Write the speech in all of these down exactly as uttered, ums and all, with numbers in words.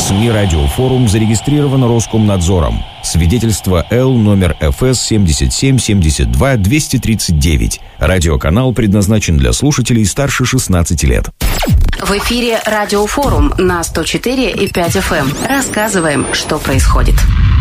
СМИ «Радиофорум» зарегистрировано Роскомнадзором. Свидетельство Л номер эф эс семьдесят семь семьдесят два двести тридцать девять. Радиоканал предназначен для слушателей старше шестнадцати лет. В эфире «Радиофорум» на сто четыре и пять эф эм. Рассказываем, что происходит.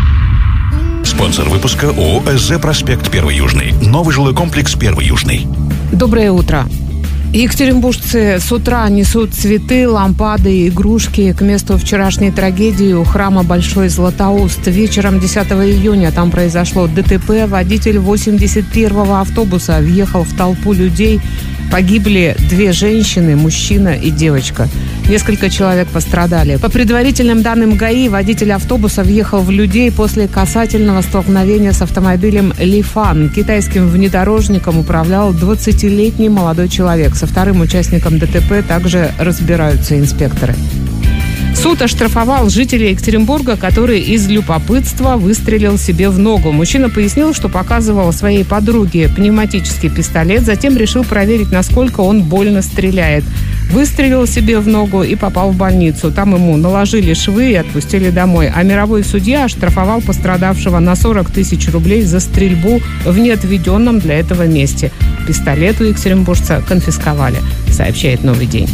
Спонсор выпуска ООО «СЗ Проспект Первый Южный». Новый жилой комплекс Первый Южный. Доброе утро. Екатеринбуржцы с утра несут цветы, лампады, игрушки к месту вчерашней трагедии у храма Большой Златоуст. Вечером десятого июня там произошло ДТП. Водитель восемьдесят первого автобуса въехал в толпу людей. Погибли две женщины, мужчина и девочка. Несколько человек пострадали. По предварительным данным ГАИ, водитель автобуса въехал в людей после касательного столкновения с автомобилем «Лифан». Китайским внедорожником управлял двадцатилетний молодой человек. Со вторым участником ДТП также разбираются инспекторы. Суд оштрафовал жителя Екатеринбурга, который из любопытства выстрелил себе в ногу. Мужчина пояснил, что показывал своей подруге пневматический пистолет, затем решил проверить, насколько он больно стреляет. Выстрелил себе в ногу и попал в больницу. Там ему наложили швы и отпустили домой. А мировой судья оштрафовал пострадавшего на сорок тысяч рублей за стрельбу в неотведенном для этого месте. Пистолет у екатеринбуржца конфисковали, сообщает «Новый день».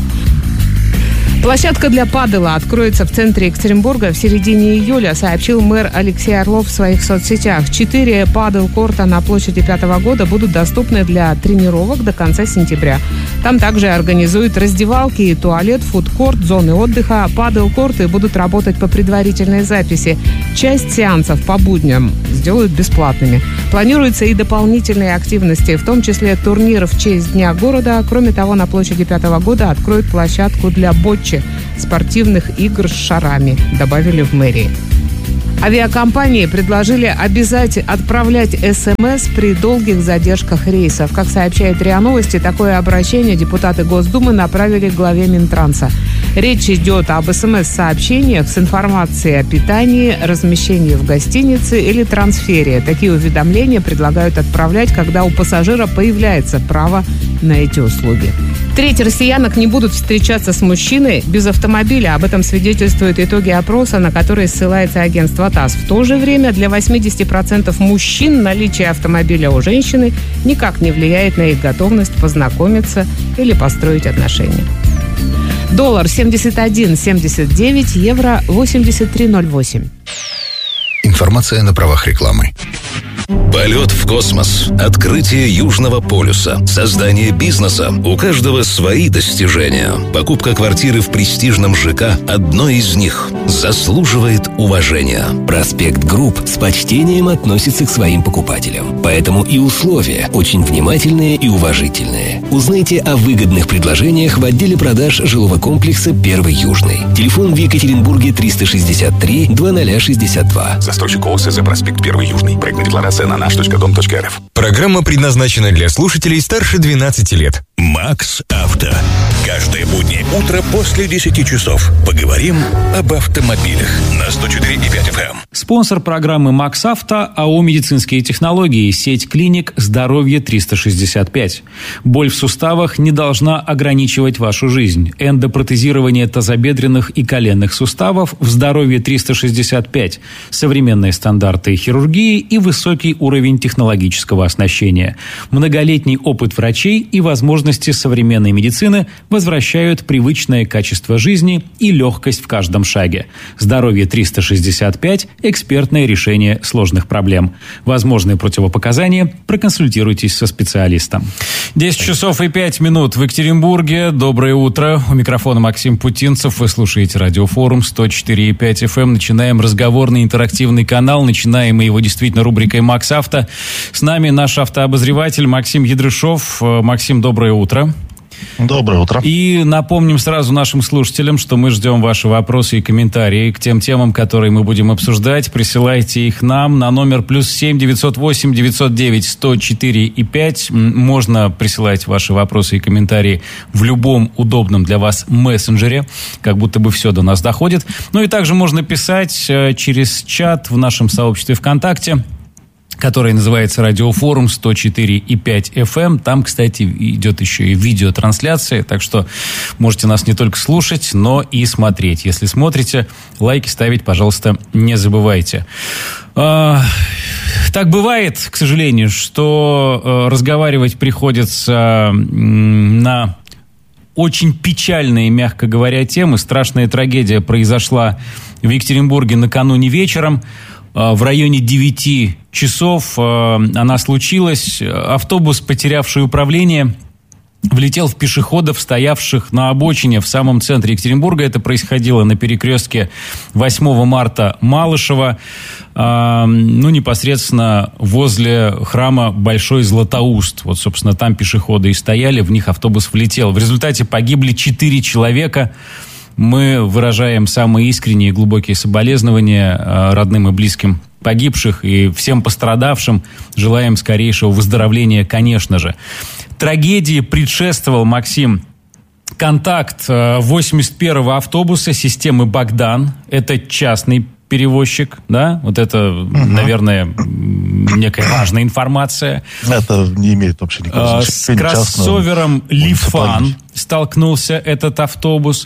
Площадка для падела откроется в центре Екатеринбурга в середине июля, сообщил мэр Алексей Орлов в своих соцсетях. Четыре падел-корта на площади Пятого года будут доступны для тренировок до конца сентября. Там также организуют раздевалки и туалет, фудкорт, зоны отдыха. Падел-корты будут работать по предварительной записи. Часть сеансов по будням сделают бесплатными. Планируются и дополнительные активности, в том числе турнир в честь Дня города. Кроме того, на площади Пятого года откроют площадку для ботчи, спортивных игр с шарами, добавили в мэрии. Авиакомпании предложили обязать отправлять СМС при долгих задержках рейсов. Как сообщает РИА Новости, такое обращение депутаты Госдумы направили главе Минтранса. Речь идет об СМС-сообщениях с информацией о питании, размещении в гостинице или трансфере. Такие уведомления предлагают отправлять, когда у пассажира появляется право на эти услуги. Треть россиянок не будут встречаться с мужчиной без автомобиля. Об этом свидетельствуют итоги опроса, на который ссылается агентство ТАСС. В то же время для восемьдесят процентов мужчин наличие автомобиля у женщины никак не влияет на их готовность познакомиться или построить отношения. Доллар семьдесят один семьдесят девять, евро восемьдесят три ноль восемь. Информация на правах рекламы. Полет в космос, открытие Южного полюса, создание бизнеса. У каждого свои достижения. Покупка квартиры в престижном ЖК – одно из них. Заслуживает уважения. Проспект Групп с почтением относится к своим покупателям. Поэтому и условия очень внимательные и уважительные. Узнайте о выгодных предложениях в отделе продаж жилого комплекса «Первый Южный». Телефон в Екатеринбурге триста шестьдесят три двадцать шестьдесят два. Застройщик ООО «СЗ Проспект Первый Южный». Проектная декларация на наш точка дом точка эр эф. Программа предназначена для слушателей старше двенадцати лет. Макс Авто. Каждое буднее утро после десяти часов поговорим об автомобилях на сто четыре и пять эф эм. Спонсор программы «Макс Авто» АО «Медицинские технологии», сеть клиник «Здоровье триста шестьдесят пять». Боль в суставах не должна ограничивать вашу жизнь. Эндопротезирование тазобедренных и коленных суставов в «Здоровье триста шестьдесят пять». Современные стандарты хирургии и высокий уровень технологического оснащения. Многолетний опыт врачей и возможности современной медицины возвращают привычное качество жизни и легкость в каждом шаге. «Здоровье триста шестьдесят пять» – экспертное решение сложных проблем. Возможные противопоказания – проконсультируйтесь со специалистом. десять часов и пять минут в Екатеринбурге. Доброе утро. У микрофона Максим Путинцев. Вы слушаете радиофорум сто четыре и пять эф эм. Начинаем разговорный интерактивный канал. Начинаем мы его действительно рубрикой «Макс Авто». С нами наш автообозреватель Максим Ядрышов. Максим, доброе утро. Доброе утро. И напомним сразу нашим слушателям, что мы ждем ваши вопросы и комментарии к тем темам, которые мы будем обсуждать. Присылайте их нам на номер плюс семь девятьсот восемь девятьсот девять сто четыре и пять. Можно присылать ваши вопросы и комментарии в любом удобном для вас мессенджере, как будто бы все до нас доходит. Ну и также можно писать через чат в нашем сообществе ВКонтакте. который называется «Радиофорум» сто четыре и пять эф эм. Там, кстати, идет еще и видеотрансляция, так что можете нас не только слушать, но и смотреть. Если смотрите, лайки ставить, пожалуйста, не забывайте. Так бывает, к сожалению, что разговаривать приходится на очень печальные, мягко говоря, темы. Страшная трагедия произошла в Екатеринбурге накануне вечером. В районе девяти часов она случилась. Автобус, потерявший управление, влетел в пешеходов, стоявших на обочине в самом центре Екатеринбурга. Это происходило на перекрестке восьмого марта Малышева, ну, непосредственно возле храма Большой Златоуст. Вот, собственно, там пешеходы и стояли, в них автобус влетел. В результате погибли четыре человека. Мы выражаем самые искренние и глубокие соболезнования родным и близким погибших и всем пострадавшим. Желаем скорейшего выздоровления, конечно же. Трагедии предшествовал, Максим, контакт восемьдесят первого автобуса системы «Богдан». Это частный перевозчик, да? Вот это, угу. наверное, некая важная информация. Это не имеет вообще никакого значения. С кроссовером «Лифан» столкнулся этот автобус.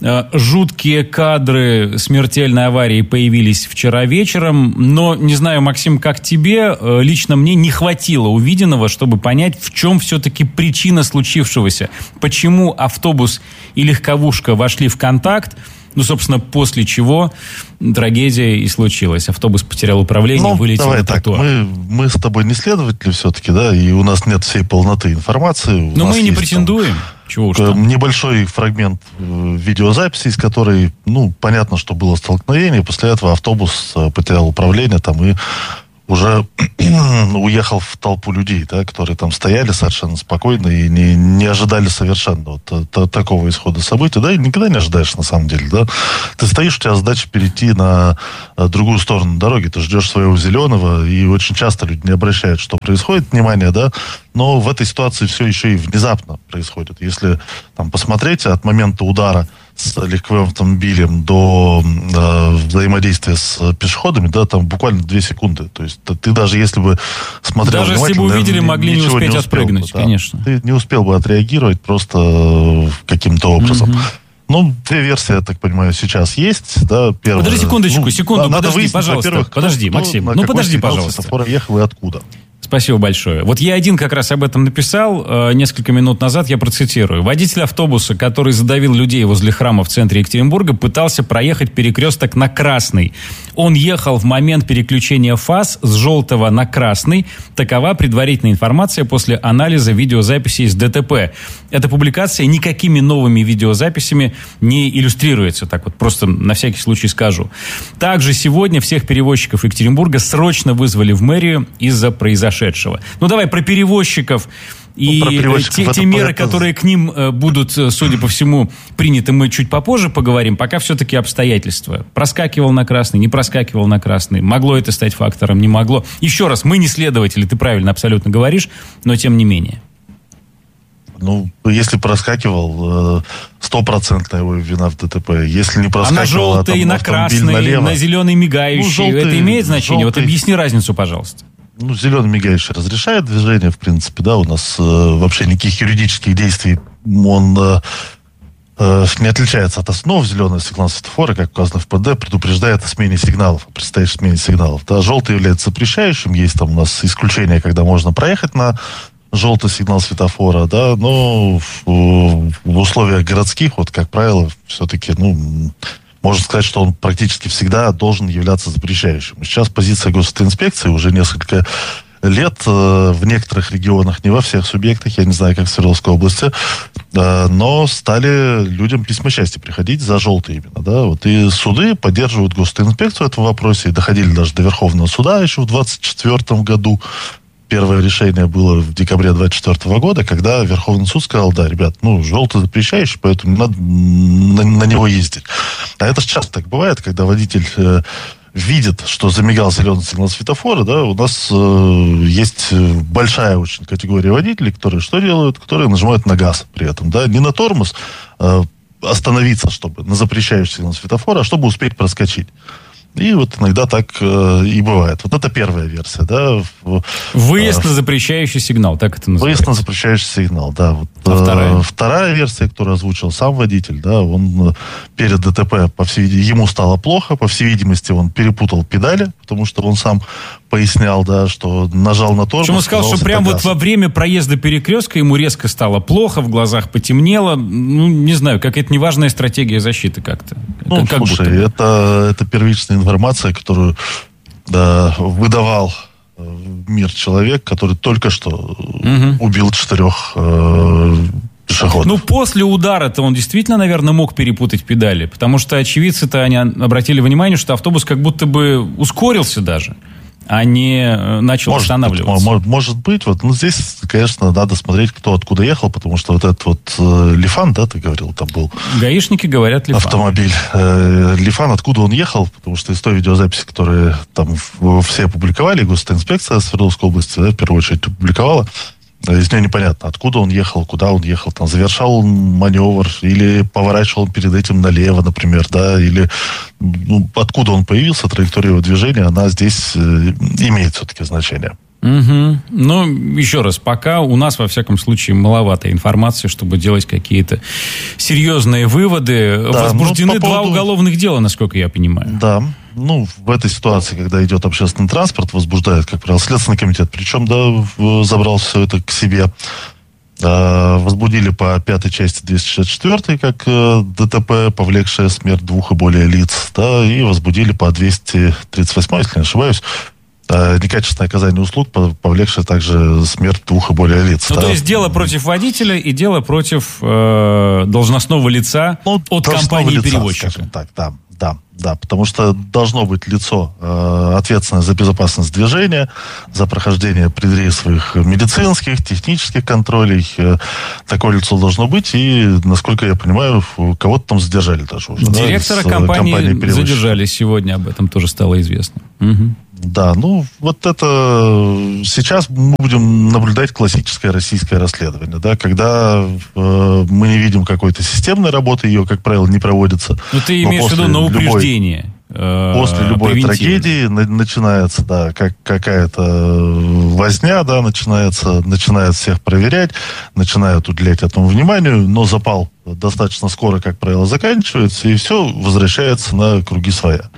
Жуткие кадры смертельной аварии появились вчера вечером, но, не знаю, Максим, как тебе, лично мне не хватило увиденного, чтобы понять, в чем все-таки причина случившегося. Почему автобус и легковушка вошли в контакт, ну, собственно, после чего трагедия и случилась. Автобус потерял управление, ну, вылетел давай на тротуар. Мы, мы с тобой не следователи все-таки, да, и у нас нет всей полноты информации. Но мы и не претендуем. Там... Чего уж там. Небольшой фрагмент видеозаписи, из которой, ну, понятно, что было столкновение. После этого автобус потерял управление там и уже уехал в толпу людей, да, которые там стояли совершенно спокойно и не, не ожидали совершенно вот, т- такого исхода событий. Да, и никогда не ожидаешь, на самом деле. Да. Ты стоишь, у тебя задача перейти на другую сторону дороги, ты ждешь своего зеленого, и очень часто люди не обращают, что происходит, внимания, да, но в этой ситуации все еще и внезапно происходит. Если там посмотреть от момента удара с легковым автомобилем до э, взаимодействия с пешеходами, да, там буквально две секунды. То есть ты даже если бы смотрел даже если бы увидели, наверное, могли не успеть не отпрыгнуть, бы, да, конечно. Ты не успел бы отреагировать просто каким-то образом. Mm-hmm. Ну, две версии, я так понимаю, сейчас есть, да, первая. Подожди секундочку, ну, секунду, подожди, выяснить, пожалуйста. Подожди, кто, Максим, ну подожди, пожалуйста. Ехал и откуда? Спасибо большое. Вот я один как раз об этом написал э, несколько минут назад, я процитирую. Водитель автобуса, который задавил людей возле храма в центре Екатеринбурга, пытался проехать перекресток на красный. Он ехал в момент переключения фаз с желтого на красный. Такова предварительная информация после анализа видеозаписей из ДТП. Эта публикация никакими новыми видеозаписями не иллюстрируется. Так вот, просто на всякий случай скажу. Также сегодня всех перевозчиков Екатеринбурга срочно вызвали в мэрию из-за произошедшего. Ну, давай про перевозчиков и ну, те, те меры, это... которые к ним э, будут, судя по всему, приняты, мы чуть попозже поговорим. Пока все-таки обстоятельства. Проскакивал на красный, не проскакивал на красный. Могло это стать фактором, не могло. Еще раз, мы не следователи, ты правильно абсолютно говоришь, но тем не менее. Ну, если проскакивал, стопроцентная его вина в ДТП. Если не проскакивал, а на желтый, а на красный, налево, на зеленый мигающий, ну, желтый, это имеет значение? Желтый... Вот объясни разницу, пожалуйста. Ну, зеленый мигающий разрешает движение, в принципе, да, у нас э, вообще никаких юридических действий он э, э, не отличается от основ. Зеленый сигнал светофора, как указано в ПД, предупреждает о смене сигналов, о предстоящей смене сигналов. Да, желтый является запрещающим, есть там у нас исключение, когда можно проехать на желтый сигнал светофора, да, но в, в условиях городских, вот, как правило, все-таки, ну... Можно сказать, что он практически всегда должен являться запрещающим. Сейчас позиция госинспекции уже несколько лет э, в некоторых регионах, не во всех субъектах, я не знаю, как в Свердловской области, э, но стали людям письма счастья приходить за желтые именно. Да? Вот и суды поддерживают госинспекцию в этом вопросе, и доходили даже до Верховного суда еще в двадцать четвёртом году. Первое решение было в декабре двадцать четвёртого года, когда Верховный суд сказал, да, ребят, ну, желтый запрещающий, поэтому не надо на, на него ездить. А это же часто так бывает, когда водитель э, видит, что замигал зеленый сигнал светофора, да, у нас э, есть большая очень категория водителей, которые что делают? Которые нажимают на газ при этом, да, не на тормоз, э, остановиться, чтобы на запрещающий сигнал светофора, а чтобы успеть проскочить. И вот иногда так э, и бывает. Вот это первая версия, да. Выезд на запрещающий сигнал, так это называется. Выезд на запрещающий сигнал, да. Вот, а вторая? Э, вторая версия, которую озвучил сам водитель, да, он перед ДТП, по всей видимости, ему стало плохо, по всей видимости, он перепутал педали, потому что он сам пояснял, да, что нажал на тормоз. Причем он сказал, что прямо вот во время проезда перекрестка ему резко стало плохо, в глазах потемнело. Ну, не знаю, какая-то неважная стратегия защиты как-то. Ну, как слушай, будто. это, это первичная информация, которую да, выдавал в мир человек, который только что угу. убил четырех э, пешеходов. Ну, после удара-то он действительно, наверное, мог перепутать педали, потому что очевидцы-то они обратили внимание, что автобус как будто бы ускорился даже, а не начал может останавливаться. Быть, может быть. Вот, ну, здесь, конечно, надо смотреть, кто откуда ехал, потому что вот этот вот э, Лифан, да, ты говорил, там был... Гаишники говорят Лифан. Автомобиль. Э, Лифан, откуда он ехал, потому что из той видеозаписи, которые там все опубликовали, госинспекция Свердловской области, да, в первую очередь опубликовала, из нее непонятно, откуда он ехал, куда он ехал, там, завершал он маневр, или поворачивал он перед этим налево, например, да, или ну, откуда он появился, траектория его движения, она здесь э, имеет все-таки значение. Угу. Ну, еще раз, пока у нас, во всяком случае, маловато информации, чтобы делать какие-то серьезные выводы. Да, возбуждены ну, по поводу... два уголовных дела, насколько я понимаю. Да. Ну, в этой ситуации, когда идет общественный транспорт, возбуждает, как правило, Следственный комитет. Причем, да, забрал все это к себе. Возбудили по пятой части двести шестьдесят четвёртой, как ДТП, повлекшее смерть двух и более лиц, да, и возбудили по двести тридцать восьмой, если не ошибаюсь, некачественное оказание услуг, повлекшее также смерть двух и более лиц. Ну, да. то есть дело против водителя и дело против э, должностного лица ну, от компании-перевозчика. Так, да. Да, да, потому что должно быть лицо, э, ответственное за безопасность движения, за прохождение предрейсовых медицинских, технических контролей. Э, такое лицо должно быть, и, насколько я понимаю, кого-то там задержали даже уже. Директора да, компании, компании задержали сегодня, об этом тоже стало известно. Угу. Да, ну, вот это... Сейчас мы будем наблюдать классическое российское расследование, да, когда э, мы не видим какой-то системной работы, ее, как правило, не проводится. Ну, ты имеешь в виду на упреждение. Любой, э, после любой трагедии на, начинается, да, как, какая-то возня, да, начинается, начинают всех проверять, начинают уделять этому вниманию, но запал достаточно скоро, как правило, заканчивается, и все возвращается на круги своя.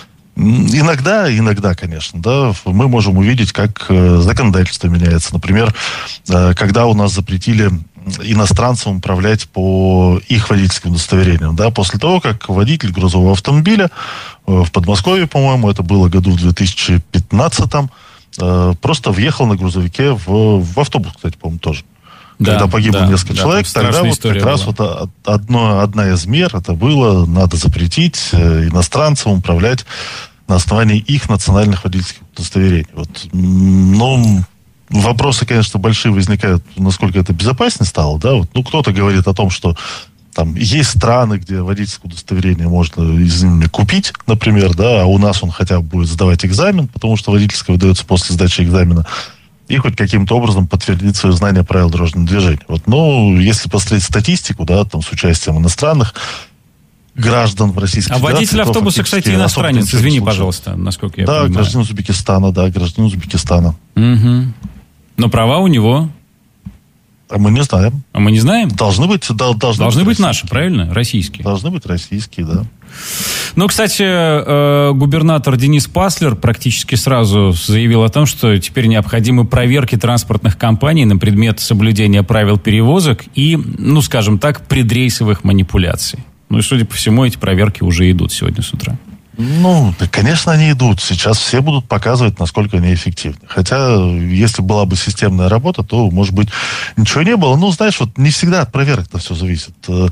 Иногда, иногда, конечно, да, мы можем увидеть, как э, законодательство меняется. Например, э, когда у нас запретили иностранцам управлять по их водительским удостоверениям, да, после того, как водитель грузового автомобиля э, в Подмосковье, по-моему, это было году в две тысячи пятнадцатом, э, просто въехал на грузовике в, в автобус, кстати, по-моему, тоже. Да, когда погибло да, несколько да, человек, тогда вот как была. раз вот одно, одна из мер, это было, надо запретить э, иностранцам управлять на основании их национальных водительских удостоверений. Вот, ну, вопросы, конечно, большие возникают, насколько это безопаснее стало, да, вот, ну, кто-то говорит о том, что там есть страны, где водительское удостоверение можно из них купить, например, да, а у нас он хотя бы будет сдавать экзамен, потому что водительское выдается после сдачи экзамена, и хоть каким-то образом подтвердить свое знание правил дорожного движения. Вот, ну, если посмотреть статистику, да, там, с участием иностранных граждан в Российской а Федерации... А водитель автобуса, кстати, иностранец, извини, случае. пожалуйста, насколько я да, понимаю. Да, гражданин Узбекистана, да, гражданин Узбекистана. Угу. Но права у него... А мы не знаем. А мы не знаем? Должны быть, да, должны должны быть, быть наши, правильно? Российские. Должны быть российские, да. Ну, кстати, э, губернатор Денис Паслер практически сразу заявил о том, что теперь необходимы проверки транспортных компаний на предмет соблюдения правил перевозок и, ну, скажем так, предрейсовых манипуляций. Ну, и, судя по всему, эти проверки уже идут сегодня с утра. Ну, да, конечно, они идут. Сейчас все будут показывать, насколько они эффективны. Хотя, если была бы системная работа, то, может быть, ничего не было. Ну, знаешь, вот не всегда от проверок-то все зависит.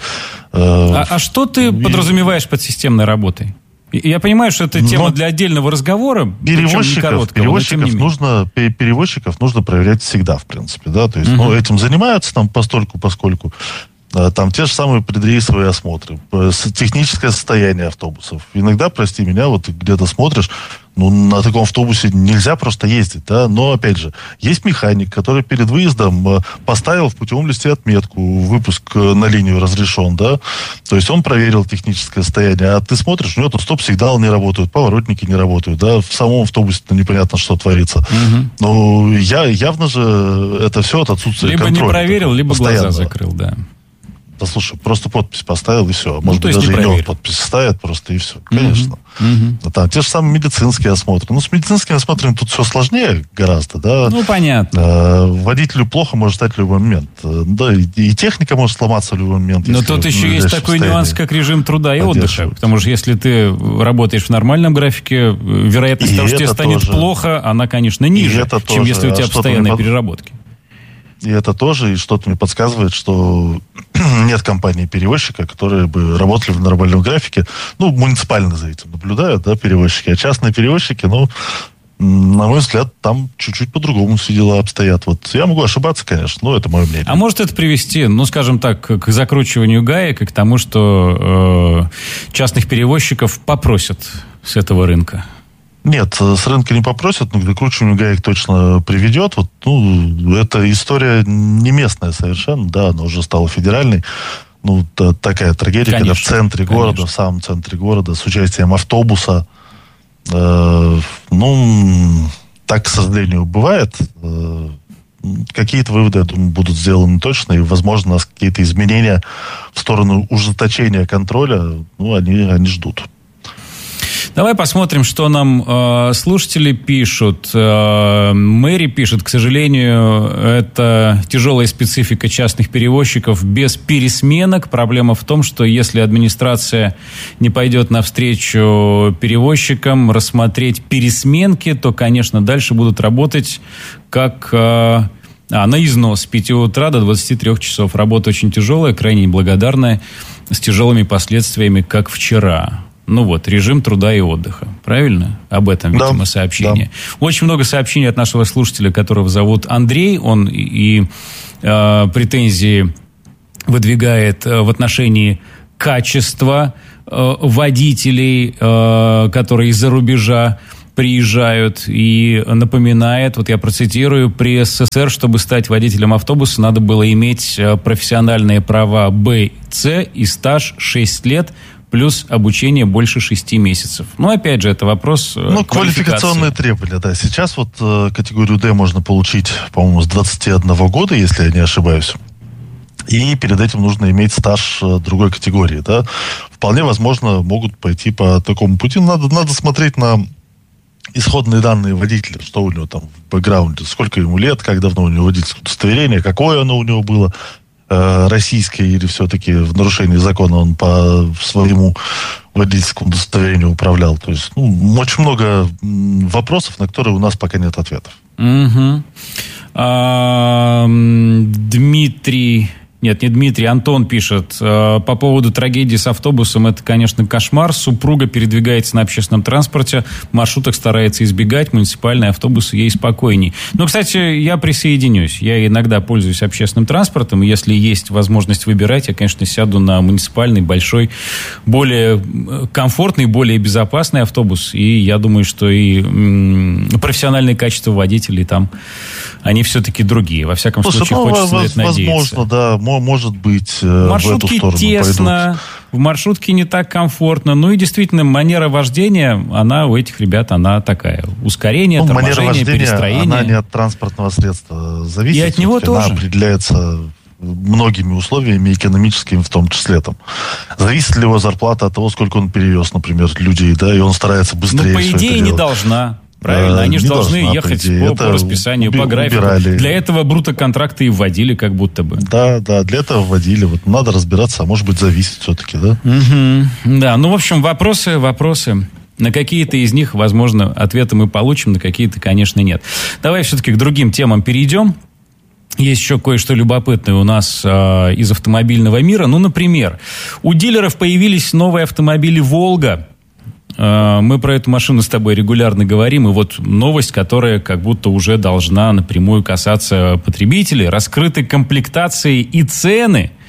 А, а что ты и... подразумеваешь под системной работой? Я понимаю, что это тема но для отдельного разговора. Перевозчиков, короткого, перевозчиков, нужно, перевозчиков нужно проверять всегда, в принципе. Да? То есть, угу. ну, этим занимаются там постольку, поскольку. Там те же самые предрейсовые осмотры, техническое состояние автобусов. Иногда, прости меня, вот где-то смотришь, Ну, на таком автобусе нельзя просто ездить, да, но, опять же, есть механик, который перед выездом поставил в путевом листе отметку, выпуск на линию разрешен, да, то есть он проверил техническое состояние, а ты смотришь, у него тут стоп-сигналы не работают, поворотники не работают, да, в самом автобусе-то непонятно, что творится. Угу. Ну, я, явно же это все от отсутствия либо контроля. Либо не проверил, либо постоянно. глаза закрыл, да. Да слушай, просто подпись поставил и все. Может ну, быть, даже и не он подпись ставит просто и все. Конечно. Mm-hmm. А там те же самые медицинские осмотры. Ну, с медицинскими осмотрами тут все сложнее гораздо, да. Ну, понятно. А, водителю плохо может стать в любой момент. Да, и, и техника может сломаться в любой момент. Но тут еще есть такой нюанс, как режим труда и отдыха. Потому что если ты работаешь в нормальном графике, вероятность и того, что тебе станет тоже плохо, она, конечно, ниже, чем тоже. Если у тебя а постоянные под... переработки. И это тоже, и что-то мне подсказывает, что нет компании-перевозчика, которые бы работали в нормальном графике. Ну, муниципально за этим наблюдают, да, перевозчики. А частные перевозчики, ну, на мой взгляд, там чуть-чуть по-другому все дела обстоят. Вот я могу ошибаться, конечно, но это мое мнение. А может это привести, ну, скажем так, к закручиванию гаек и к тому, что э, частных перевозчиков попросят с этого рынка? Нет, с рынка не попросят, но к закручиванию гаек точно приведет. Вот, ну, эта история не местная совершенно, да, она уже стала федеральной. Ну, та, такая трагедия, конечно, когда в центре конечно. города, в самом центре города, с участием автобуса. Э, ну, так, к сожалению, бывает. Э, какие-то выводы, я думаю, будут сделаны точно, и, возможно, нас какие-то изменения в сторону ужесточения контроля, ну, они, они ждут. Давай посмотрим, что нам э, слушатели пишут. Э, Мэри пишет, к сожалению, это тяжелая специфика частных перевозчиков без пересменок. Проблема в том, что если администрация не пойдет навстречу перевозчикам рассмотреть пересменки, то, конечно, дальше будут работать как... Э, А, на износ с пяти утра до двадцати трёх часов. Работа очень тяжелая, крайне неблагодарная, с тяжелыми последствиями, как вчера. Ну вот, режим труда и отдыха. Правильно? Об этом, видимо, да, сообщение. Да. Очень много сообщений от нашего слушателя, которого зовут Андрей. Он и, и э, претензии выдвигает в отношении качества э, водителей, э, которые из-за рубежа приезжают, и напоминает, вот я процитирую, при СССР, чтобы стать водителем автобуса, надо было иметь профессиональные права Б, С и стаж шесть лет, плюс обучение больше шести месяцев. Ну, опять же, это вопрос Ну, квалификационные требования, да. Сейчас вот э, категорию Д можно получить, по-моему, с двадцати одного года, если я не ошибаюсь. И перед этим нужно иметь стаж э, другой категории, да. Вполне возможно, могут пойти по такому пути. Надо, надо смотреть на исходные данные водителя, что у него там в бэкграунде, сколько ему лет, как давно у него водительское удостоверение, какое оно у него было, э, российское или все-таки в нарушении закона он по своему водительскому удостоверению управлял. То есть, ну, очень много вопросов, на которые у нас пока нет ответов. Угу. А, Дмитрий... Нет, не Дмитрий, Антон пишет. По поводу трагедии с автобусом, это, конечно, кошмар. Супруга передвигается на общественном транспорте, маршруток старается избегать, муниципальные автобусы ей спокойней. Но, кстати, я присоединюсь. Я иногда пользуюсь общественным транспортом, и если есть возможность выбирать, я, конечно, сяду на муниципальный, большой, более комфортный, более безопасный автобус. И я думаю, что и м- профессиональные качества водителей там, они все-таки другие. Во всяком Слушай, случае, ну, хочется на это надеяться. Возможно, да, может быть, в в эту сторону тесно, пойдут. В маршрутке не так комфортно. Ну и действительно, манера вождения, она у этих ребят, она такая. Ускорение, ну, торможение, перестроение. Она не от транспортного средства зависит. И от него она тоже. Она определяется многими условиями, экономическими в том числе. Там. Зависит ли его зарплата от того, сколько он перевез, например, людей, да, и он старается быстрее. Ну, по идее, не должна. Правильно, они же должны должна, ехать по, по расписанию, по графику. Убирали. Для этого брутоконтракты и вводили, как будто бы. Да, да, для этого вводили. Вот надо разбираться, а может быть, зависит все-таки, да? Угу. Да, ну, в общем, вопросы, вопросы. На какие-то из них, возможно, ответы мы получим, на какие-то, конечно, нет. Давай все-таки к другим темам перейдем. Есть еще кое-что любопытное у нас э, из автомобильного мира. Ну, например, у дилеров появились новые автомобили «Волга». Мы про эту машину с тобой регулярно говорим, и вот новость, которая как будто уже должна напрямую касаться потребителей. Раскрыты комплектации и цены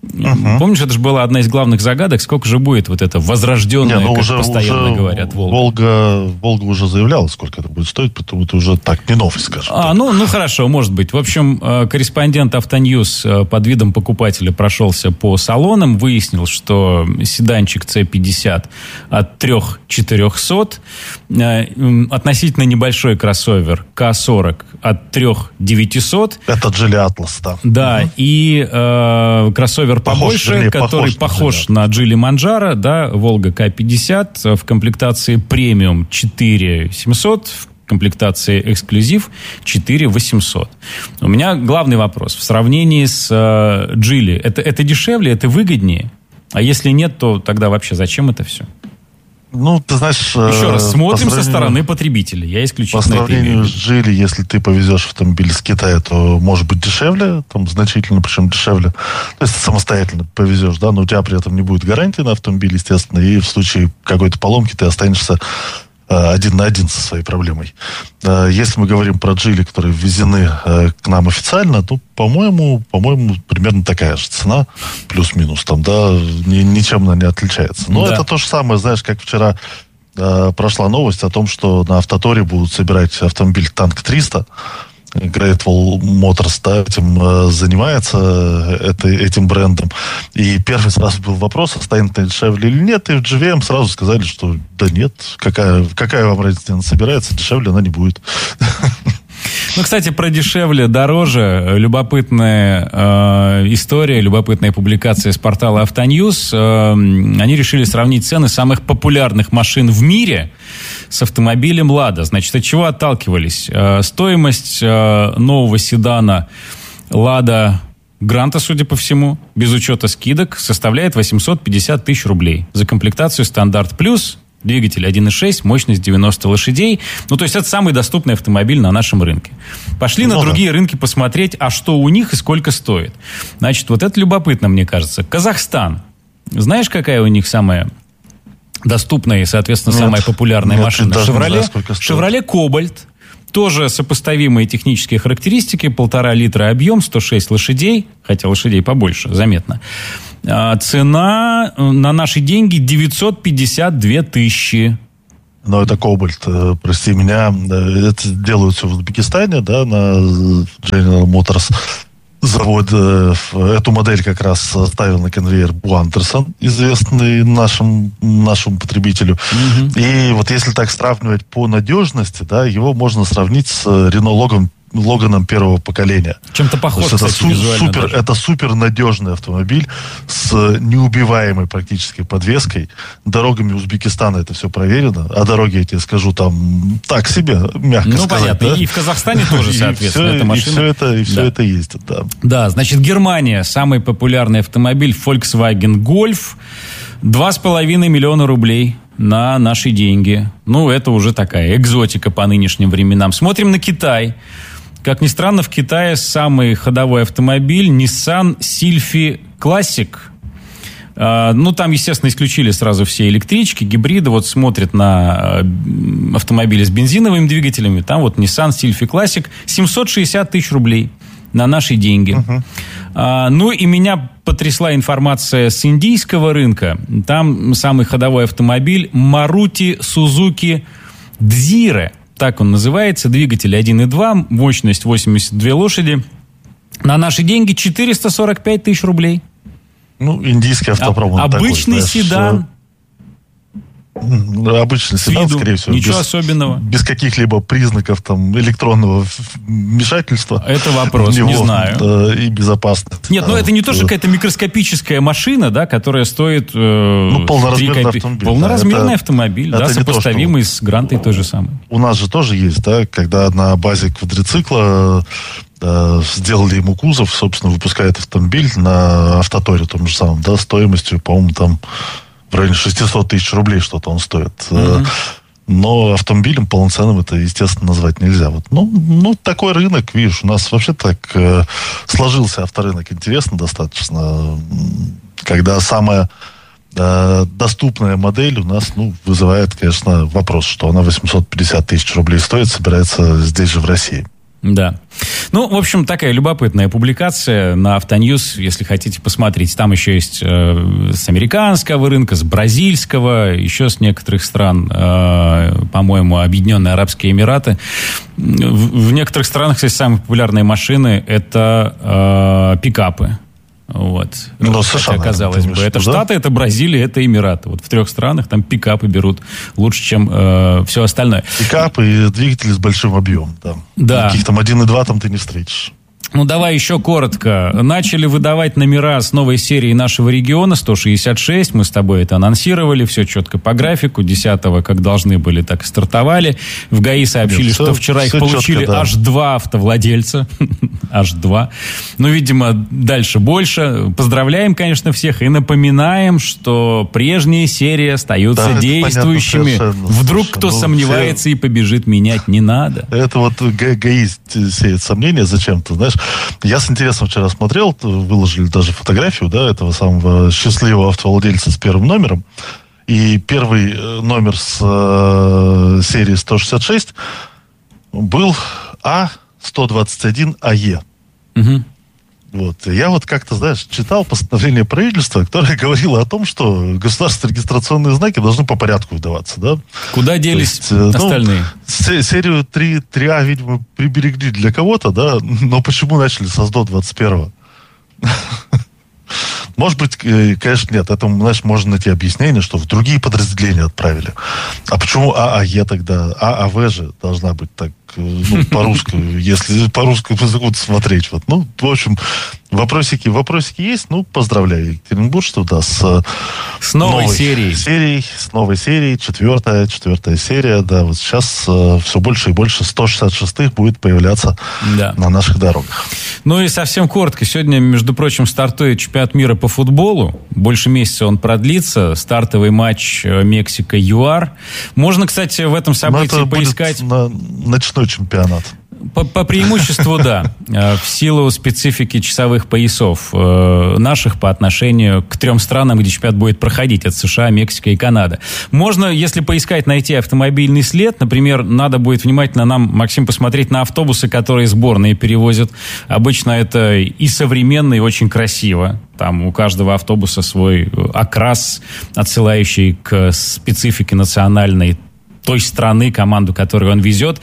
Uh-huh. Помнишь, это же была одна из главных загадок, сколько же будет вот это возрожденное, Не, ну, как уже, постоянно уже говорят, Волга. Волга. Волга уже заявляла, сколько это будет стоить, потому это уже так не новость, скажем. А, ну, ну хорошо, может быть. В общем, корреспондент Автоньюз под видом покупателя прошелся по салонам, выяснил, что седанчик си пятьдесят от три тысячи четырехсот, относительно небольшой кроссовер ка сорок от три тысячи девятисот. Это Geely Atlas, да. Да, угу. и э, кроссовер побольше, похож, вернее, который похож, похож на Geely Manjaro, да, Волга ка пятьдесят в комплектации премиум четыре тысячи семьсот, в комплектации эксклюзив четыре тысячи восемьсот. У меня главный вопрос. В сравнении с э, Geely, это, это дешевле, это выгоднее? А если нет, то тогда вообще зачем это все? Ну, ты знаешь... Еще раз, смотрим со стороны потребителя. Я исключительно По сравнению с Geely, если ты повезешь автомобиль с Китая, то может быть дешевле, там значительно, причем дешевле. То есть ты самостоятельно повезешь, да, но у тебя при этом не будет гарантии на автомобиль, естественно, и в случае какой-то поломки ты останешься один на один со своей проблемой. Если мы говорим про Geely, которые ввезены к нам официально, то, по-моему, по-моему, примерно такая же цена, плюс-минус, там, да, ни, ничем она не отличается. Но да. Это то же самое, знаешь, как вчера э, прошла новость о том, что на Автоторе будут собирать автомобиль Танк триста. Great Wall Motors, да, этим э, занимается, это, этим брендом. И первый сразу был вопрос, станет ли дешевле или нет, и в джи ви эм сразу сказали, что да нет, какая, какая вам разница, она собирается, дешевле она не будет. Ну, кстати, про дешевле, дороже. Любопытная э, история, любопытная публикация с портала Автоньюз. Э, они решили сравнить цены самых популярных машин в мире с автомобилем «Лада». Значит, от чего отталкивались? Э, стоимость э, нового седана «Лада Гранта», судя по всему, без учета скидок, составляет восемьсот пятьдесят тысяч рублей. За комплектацию «Стандарт Плюс», двигатель один и шесть, мощность девяносто лошадей. Ну, то есть, это самый доступный автомобиль на нашем рынке. Пошли ну, на другие да. рынки посмотреть, а что у них и сколько стоит. Значит, вот это любопытно, мне кажется. Казахстан. Знаешь, какая у них самая доступная и, соответственно, нет, самая популярная нет, машина? Шевроле, Шевроле Кобальт. Тоже сопоставимые технические характеристики. Полтора литра объем, сто шесть лошадей. Хотя лошадей побольше, заметно. Цена на наши деньги девятьсот пятьдесят две тысячи. Но это Кобальт, прости меня. Это делают все в Узбекистане, да, на General Motors. Завод эту модель как раз ставил на конвейер Бу Андерсон, известный нашим, нашему потребителю. Mm-hmm. И вот если так сравнивать по надежности, да, его можно сравнить с Renault Logan, Логаном первого поколения. Чем-то похож, кстати, это, визуально супер, даже. Это супер надежный автомобиль с неубиваемой практически подвеской. Дорогами Узбекистана это все проверено. А дороги, я тебе скажу, там так себе, мягко ну, сказать. понятно. Да? И в Казахстане тоже, соответственно, эта машина. И все это, и все да. это ездит, да. Да, значит, Германия. Самый популярный автомобиль Volkswagen Golf. Два с половиной миллиона рублей на наши деньги. Ну, это уже такая экзотика по нынешним временам. Смотрим на Китай. Как ни странно, в Китае самый ходовой автомобиль Nissan Sylphy Classic. А, ну, там, естественно, исключили сразу все электрички, гибриды. Вот смотрят на автомобили с бензиновыми двигателями. Там вот Nissan Sylphy Classic. семьсот шестьдесят тысяч рублей на наши деньги. Uh-huh. А, ну, и меня потрясла информация с индийского рынка. Там самый ходовой автомобиль Maruti Suzuki Dzire. Так он называется, двигатель один и два, мощность восемьдесят две лошади. На наши деньги четыреста сорок пять тысяч рублей. Ну, индийский автопром. А, обычный такой, седан. Обычный седан, виду, скорее всего. Ничего без, особенного. Без каких-либо признаков там электронного вмешательства. Это вопрос, него, не знаю. Да, и безопасно. Нет, ну это не то, что какая-то микроскопическая машина, да, которая стоит... Э, ну, полноразмерный копи... автомобиль. Полноразмерный да, автомобиль, это, да, это сопоставимый то, что... с Грантой той же самой. У нас же тоже есть, да, когда на базе квадрицикла э, сделали ему кузов, собственно, выпускает автомобиль на Автоторе том же самом, да, стоимостью, по-моему, там... в районе шестьсот тысяч рублей что-то он стоит. Mm-hmm. Но автомобилем полноценным это, естественно, назвать нельзя. Вот, ну, ну, такой рынок, видишь, у нас вообще так э, сложился авторынок интересно достаточно, когда самая э, доступная модель у нас, ну, вызывает, конечно, вопрос, что она восемьсот пятьдесят тысяч рублей стоит, собирается здесь же в России. Да. Ну, в общем, такая любопытная публикация на Автоньюз, если хотите посмотреть. Там еще есть э, с американского рынка, с бразильского, еще с некоторых стран, э, по-моему, Объединенные Арабские Эмираты. В, в некоторых странах, кстати, самые популярные машины – это э, пикапы. Вот. Ну, Хотя, США, казалось бы, это да? Штаты, это Бразилия, это Эмираты. Вот в трех странах там пикапы берут лучше, чем э, все остальное. Пикапы и двигатели с большим объемом. Да. Да. Каких там один и два там ты не встретишь. Ну, давай еще коротко. Начали выдавать номера с новой серии нашего региона, сто шестьдесят шесть. Мы с тобой это анонсировали. Все четко по графику. десятого, как должны были, так и стартовали. В ГАИ сообщили, Нет, что все, вчера их все получили четко, да. аж два автовладельца. Аж два. Ну, видимо, дальше больше. Поздравляем, конечно, всех. И напоминаем, что прежние серии остаются Да, действующими. понятно, Вдруг Слушай, кто ну, сомневается все... и побежит менять, не надо. Это вот ГАИ сеет сомнения зачем-то, знаешь. Я с интересом вчера смотрел, выложили даже фотографию, да, этого самого счастливого автовладельца с первым номером. И первый номер с э, серии сто шестьдесят шесть был А сто двадцать один АЕ. Угу. Вот. Я вот как-то, знаешь, читал постановление правительства, которое говорило о том, что государственные регистрационные знаки должны по порядку выдаваться, да? Куда делись есть, ну, остальные? С- серию три, три А, видимо, приберегли для кого-то, да? Но почему начали со сто двадцать первого? Может быть, конечно, нет. Этому, знаешь, можно найти объяснение, что в другие подразделения отправили. А почему ААЕ тогда? ААВ же должна быть так, ну, по-русски, если по русскому языку смотреть. Вот. Ну, в общем, вопросики, вопросики есть. Ну, поздравляю Екатеринбуржцев, да, с, с новой, новой серией. серией. С новой серией, четвертая, четвертая серия, да. Вот сейчас э, все больше и больше сто шестьдесят шестых будет появляться да. на наших дорогах. Ну и совсем коротко. Сегодня, между прочим, стартует чемпионат мира по футболу. Больше месяца он продлится. Стартовый матч Мексика-ЮАР. Можно, кстати, в этом событии это поискать... Будет на ночной чемпионат. По, по преимуществу, да. В силу специфики часовых поясов наших по отношению к трем странам, где чемпионат будет проходить. Это США, Мексика и Канада. Можно, если поискать, найти автомобильный след. Например, надо будет внимательно нам, Максим, посмотреть на автобусы, которые сборные перевозят. Обычно это и современно, и очень красиво. Там у каждого автобуса свой окрас, отсылающий к специфике национальной той страны, команду, которую он везет.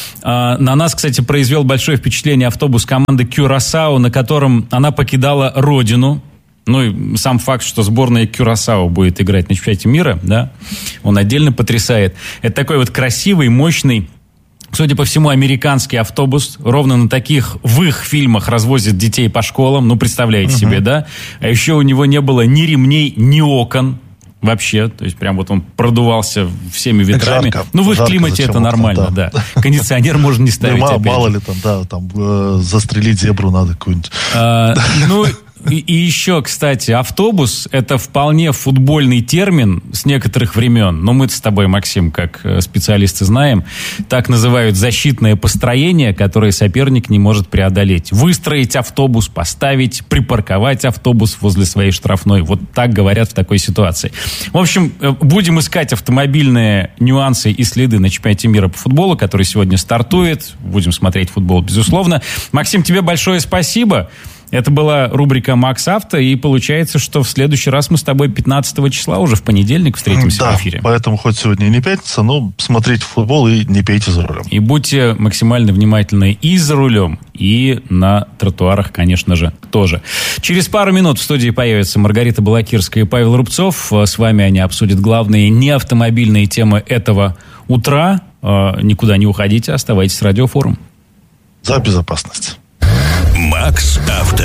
На нас, кстати, произвел большое впечатление автобус команды Кюрасао, на котором она покидала родину. Ну и сам факт, что сборная Кюрасао будет играть на чемпионате мира, да, он отдельно потрясает. Это такой вот красивый, мощный, судя по всему, американский автобус. Ровно на таких в их фильмах развозят детей по школам. Ну, представляете uh-huh. себе, да? А еще у него не было ни ремней, ни окон. Вообще, то есть прям вот он продувался всеми ветрами. Жарко, ну, в их жарко, климате это нормально, да. да. Кондиционер можно не ставить. Мало, мало ли там, да, там э, застрелить зебру надо какую-нибудь. А, ну, и, и еще, кстати, автобус – это вполне футбольный термин с некоторых времен. Но мы-то с тобой, Максим, как специалисты знаем, так называют защитное построение, которое соперник не может преодолеть. Выстроить автобус, поставить, припарковать автобус возле своей штрафной. Вот так говорят в такой ситуации. В общем, будем искать автомобильные нюансы и следы на чемпионате мира по футболу, который сегодня стартует. Будем смотреть футбол, безусловно. Максим, тебе большое спасибо. Это была рубрика «Макс Авто», и получается, что в следующий раз мы с тобой пятнадцатого числа, уже в понедельник, встретимся да, в эфире. Поэтому хоть сегодня и не пятница, но смотрите футбол и не пейте за рулем. И будьте максимально внимательны и за рулем, и на тротуарах, конечно же, тоже. Через пару минут в студии появятся Маргарита Балакирская и Павел Рубцов. С вами они обсудят главные неавтомобильные темы этого утра. Никуда не уходите, оставайтесь с Радиофорум. За безопасность. Макс Авто.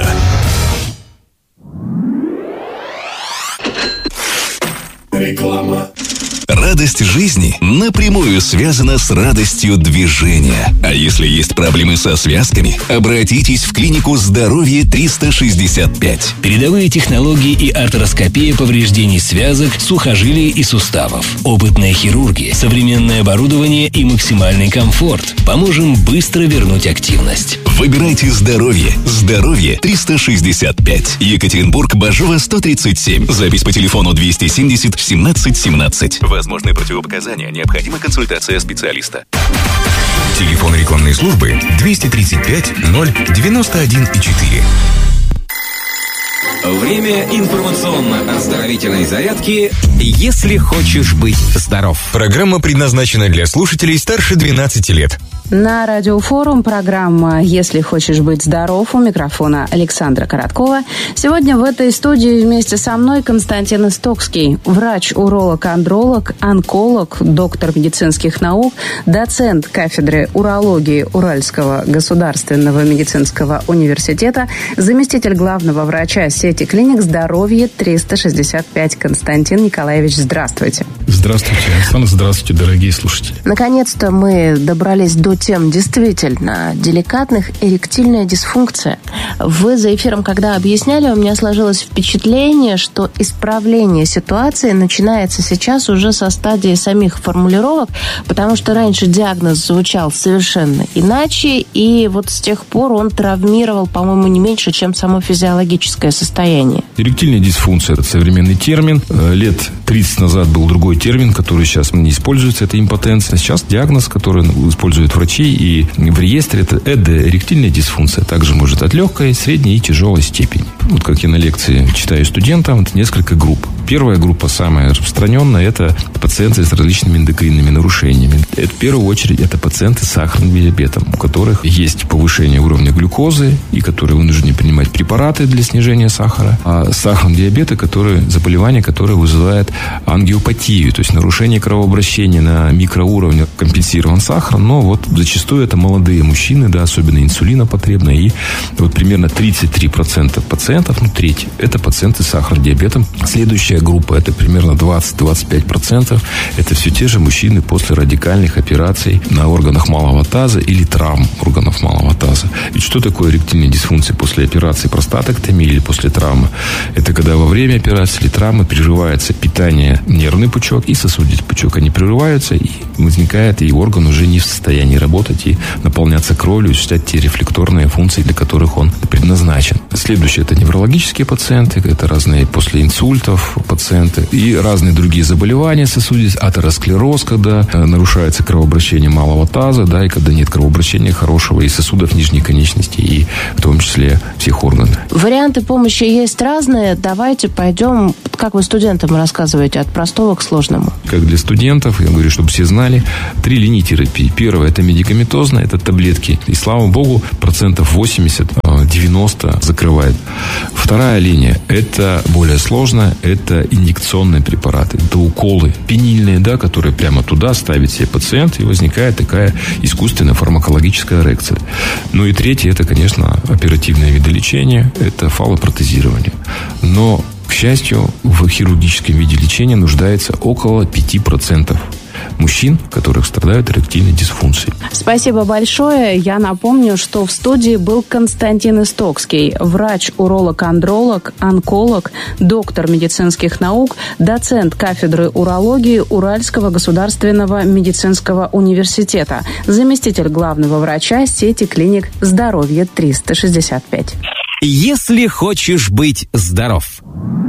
Реклама. Радость жизни напрямую связана с радостью движения. А если есть проблемы со связками, обратитесь в клинику «Здоровье триста шестьдесят пять». Передовые технологии и артроскопия повреждений связок, сухожилий и суставов. Опытная хирургия, современное оборудование и максимальный комфорт. Поможем быстро вернуть активность. Выбирайте здоровье. Здоровье триста шестьдесят пять. Екатеринбург, Бажова, сто тридцать семь. Запись по телефону двести семьдесят семнадцать семнадцать. Возможны противопоказания. Необходима консультация специалиста. Телефон рекламной службы двести тридцать пять ноль девяносто один четыре. Время информационно-оздоровительной зарядки «Если хочешь быть здоров». Программа предназначена для слушателей старше двенадцати лет. На Радиофорум программа «Если хочешь быть здоров», у микрофона Александра Короткова. Сегодня в этой студии вместе со мной Константин Истокский, врач, уролог, андролог, онколог, доктор медицинских наук, доцент кафедры урологии Уральского государственного медицинского университета, заместитель главного врача сети клиник «Здоровье триста шестьдесят пять». Константин Николаевич, здравствуйте. Здравствуйте, Александр, здравствуйте, дорогие слушатели. Наконец-то мы добрались до тем действительно деликатных. Эректильная дисфункция. Вы за эфиром, когда объясняли, у меня сложилось впечатление, что исправление ситуации начинается сейчас уже со стадии самих формулировок, потому что раньше диагноз звучал совершенно иначе, и вот с тех пор он травмировал, по-моему, не меньше, чем само физиологическое состояние. Эректильная дисфункция – это современный термин. Лет тридцать назад был другой термин, который сейчас не используется, это импотенция. Сейчас диагноз, который используют врачи и в реестре, это ЭД, эректильная дисфункция. Также может от легкой, средней и тяжелой степени. Вот как я на лекции читаю студентам, это несколько групп. Первая группа, самая распространенная, это пациенты с различными эндокринными нарушениями. Это, в первую очередь, это пациенты с сахарным диабетом, у которых есть повышение уровня глюкозы и которые вынуждены принимать препараты для снижения сахара. А сахарный диабет, это которые, заболевание, которое вызывает ангиопатию, то есть нарушение кровообращения на микроуровне, компенсирован сахар, но вот зачастую это молодые мужчины, да, особенно инсулинопотребные, и вот примерно тридцать три процента пациентов, ну треть, это пациенты с сахарным диабетом. Следующая группа, это примерно двадцать-двадцать пять процентов, это все те же мужчины после радикальных операций на органах малого таза или травм органов малого таза. Ведь что такое эректильная дисфункция после операции простатэктомии или после травмы? Это когда во время операции или травмы прерывается питание, нервный пучок и сосудистый пучок. Они прерываются, и возникает, и орган уже не в состоянии работать и наполняться кровью, осуществлять те рефлекторные функции, для которых он предназначен. Следующее – это неврологические пациенты, это разные после инсультов пациенты и разные другие заболевания сосудистые, атеросклероз, когда нарушается кровообращение малого таза, да, и когда нет кровообращения хорошего и сосудов нижней конечности, и в том числе всех органов. Варианты помощи есть разные. Давайте пойдем, как вы студентам рассказываете, от простого к сложному. Как для студентов, я говорю, чтобы все знали, три линии терапии. Первая – это медикаментозная, это таблетки. И, слава богу, процентов восемьдесят-девяносто закрывает. Вторая линия – это более сложная, это инъекционные препараты. Это уколы пенильные, да, которые прямо туда ставит себе пациент, и возникает такая искусственная фармакологическая эрекция. Ну и третье – это, конечно, оперативное виды лечения, это фаллопротезирование. Но, к счастью, в хирургическом виде лечения нуждается около пяти процентов мужчин, которых страдают эректильной дисфункцией. Спасибо большое. Я напомню, что в студии был Константин Истокский, врач, уролог, андролог, онколог, доктор медицинских наук, доцент кафедры урологии Уральского государственного медицинского университета, заместитель главного врача сети клиник «Здоровье триста шестьдесят пять». Если хочешь быть здоров.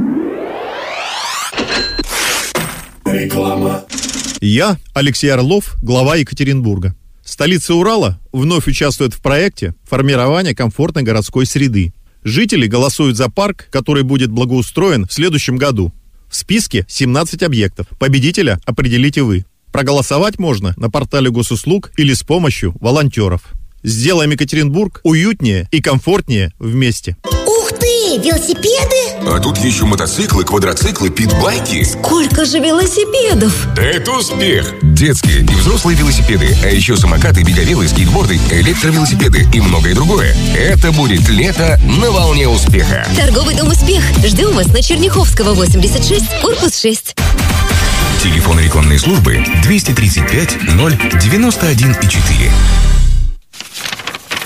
Реклама. Я, Алексей Орлов, глава Екатеринбурга. Столица Урала вновь участвует в проекте формирования комфортной городской среды. Жители голосуют за парк, который будет благоустроен в следующем году. В списке семнадцать объектов. Победителя определите вы. Проголосовать можно на портале госуслуг или с помощью волонтеров. Сделаем Екатеринбург уютнее и комфортнее вместе. Ух ты! Велосипеды? А тут еще мотоциклы, квадроциклы, питбайки. Сколько же велосипедов? Да это успех! Детские и взрослые велосипеды, а еще самокаты, беговелы, скейтборды, электровелосипеды и многое другое. Это будет лето на волне успеха. Торговый дом «Успех». Ждем вас на Черняховского, восемьдесят шесть, корпус шесть. Телефон рекламной службы двести тридцать пять ноль девяносто один четыре.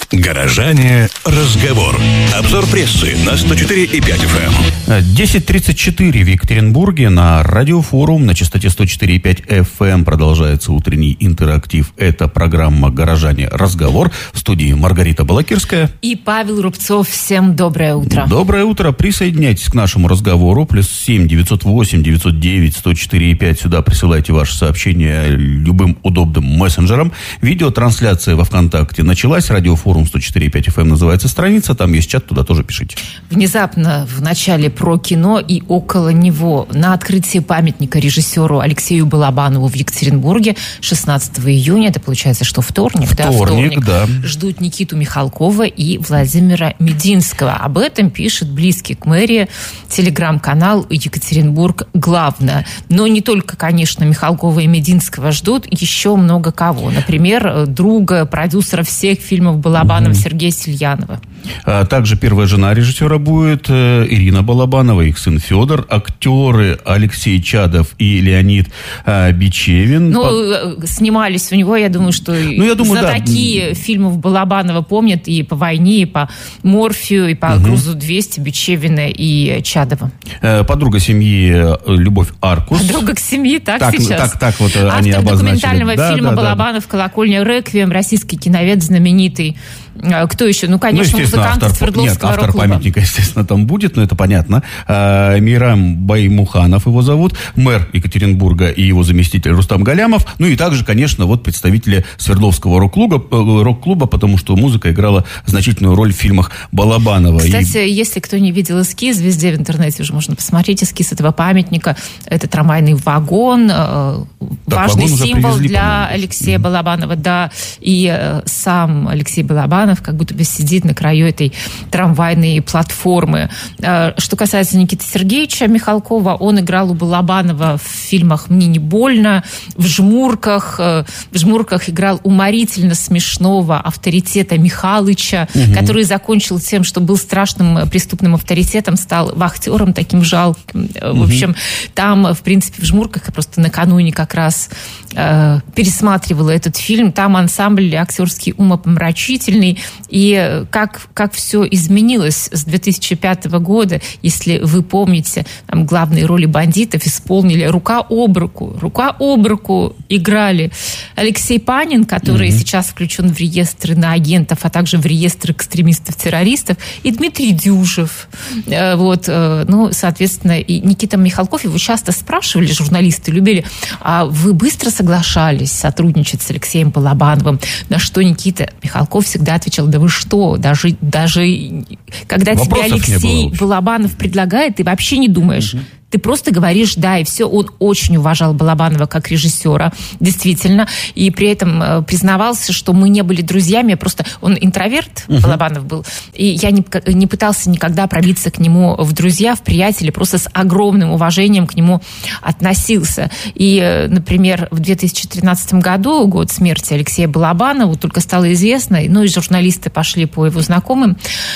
Горожане. Разговор. Обзор прессы на сто четыре и пять эф эм. десять тридцать четыре в Екатеринбурге. На радиофорум на частоте сто четыре и пять эф эм продолжается утренний интерактив. Это программа «Горожане. Разговор». В студии Маргарита Балакирская. И Павел Рубцов. Всем доброе утро. Доброе утро. Присоединяйтесь к нашему разговору. Плюс семь девятьсот восемь девятьсот девять сто четыре и пять. Сюда присылайте ваши сообщения любым удобным мессенджером. Видеотрансляция во ВКонтакте началась. Радиофорум сто четыре и пять эф эм называется страница. Там есть чат, туда тоже пишите. Внезапно в начале про кино и около него. На открытии памятника режиссеру Алексею Балабанову в Екатеринбурге шестнадцатого июня, это получается, что вторник, вторник, да? Вторник, да. Ждут Никиту Михалкова и Владимира Мединского. Об этом пишет близкий к мэрии телеграм-канал «Екатеринбург главное». Но не только, конечно, Михалкова и Мединского ждут, еще много кого. Например, друга, продюсера всех фильмов Балабанова mm-hmm. Сергея Сельянова. А также первая жена режиссера будет э, Ирина Балабанова, их сын Федор, актеры Алексей Чадов и Леонид э, Бичевин. Ну, По... снимались у него, я думаю, что ну, я думаю, знатоки да. фильмов Балабанова помнят и по «Войне», и по «Морфию», и по угу. «Грузу двести» Бичевина и Чадова. Э, подруга семьи Любовь Аркус. Подруга к семьи, так, так сейчас? Так, так вот Автор они обозначили. документального да, фильма да, «Балабанов. Да. Колокольня Реквием», российский киновед знаменитый. Кто еще? Ну, конечно, ну, музыканты автор, Свердловского нет, автор рок-клуба. Памятника, естественно, там будет, но это понятно. А, Мирам Баймуханов его зовут, мэр Екатеринбурга и его заместитель Рустам Галямов. Ну и также, конечно, вот представители Свердловского рок-клуба, рок-клуба, потому что музыка играла значительную роль в фильмах Балабанова. Кстати, и... если кто не видел эскиз, везде в интернете уже можно посмотреть эскиз этого памятника. Это трамвайный вагон, так, важный вагон символ привезли, для по-моему. Алексея mm-hmm. Балабанова, да. И э, сам Алексей Балабанов как будто бы сидит на краю этой трамвайной платформы. Э, что касается Никиты Сергеевича Михалкова, он играл у Балабанова в фильмах «Мне не больно», в «Жмурках». Э, в «Жмурках» играл уморительно смешного авторитета Михалыча, mm-hmm. который закончил тем, что был страшным преступным авторитетом, стал вахтером таким жалким. Mm-hmm. В общем, там, в принципе, в «Жмурках» я просто накануне как раз э, пересматривала этот фильм. Там ансамбль актерский умопомрачительный. И как, как все изменилось с две тысячи пятого года, если вы помните, там главные роли бандитов исполнили рука об руку. Рука об руку играли Алексей Панин, который mm-hmm. сейчас включен в реестр иноагентов, а также в реестр экстремистов-террористов, и Дмитрий Дюжев. Вот, ну, соответственно, и Никита Михалков, его часто спрашивали, журналисты любили, а вы быстро соглашались сотрудничать с Алексеем Балабановым? На что Никита Михалков всегда отвечал: да вы что, даже, даже когда Вопросов тебе Алексей Балабанов предлагает, ты вообще не думаешь. Угу. Ты просто говоришь «да», и все. Он очень уважал Балабанова как режиссера, действительно. И при этом э, признавался, что мы не были друзьями. Просто он интроверт, uh-huh. Балабанов был. И я не, не пытался никогда пробиться к нему в друзья, в приятели. Просто с огромным уважением к нему относился. И, э, например, в две тысячи тринадцатом году, год смерти Алексея Балабанова, только стало известно, ну и журналисты пошли по его знакомым.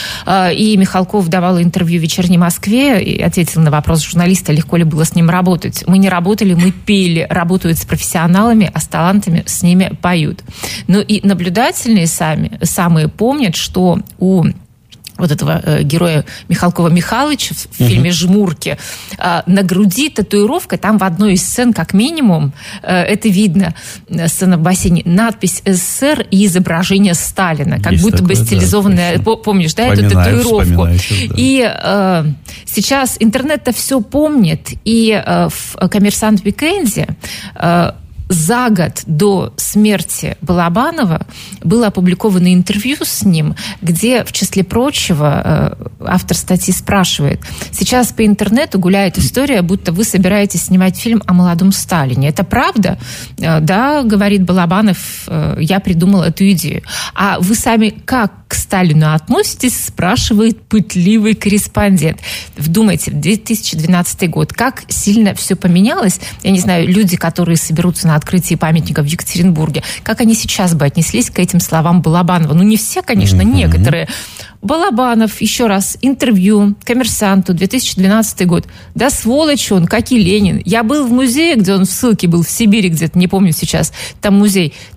Э, и Михалков давал интервью в «Вечерней Москве» и ответил на вопрос журналиста, легко ли было с ним работать. Мы не работали, мы пели. Работают с профессионалами, а с талантами с ними поют. Ну и наблюдательные сами, самые помнят, что у вот этого э, героя Михалкова Михалыча в uh-huh. фильме «Жмурки», э, на груди татуировка, там в одной из сцен, как минимум, э, это видно, э, сцена в бассейне, надпись «СССР» и изображение Сталина, как Есть будто такое, бы стилизованная, да, помнишь, да, эту татуировку. Да. И э, сейчас интернет-то все помнит, и э, в «Коммерсант Уикенде» э, за год до смерти Балабанова было опубликовано интервью с ним, где, в числе прочего, автор статьи спрашивает: сейчас по интернету гуляет история, будто вы собираетесь снимать фильм о молодом Сталине. Это правда? Да, говорит Балабанов, я придумал эту идею. А вы сами как к Сталину относитесь, спрашивает пытливый корреспондент. Вдумайте, две тысячи двенадцатый год, как сильно все поменялось. Я не знаю, люди, которые соберутся на открытии памятника в Екатеринбурге, как они сейчас бы отнеслись к этим словам Балабанова? Ну, не все, конечно, mm-hmm. некоторые. Балабанов, еще раз, интервью «Коммерсанту», две тысячи двенадцатый год. Да сволочь он, как и Ленин. Я был в музее, где он в ссылке был, в Сибири где-то, не помню сейчас, там музей.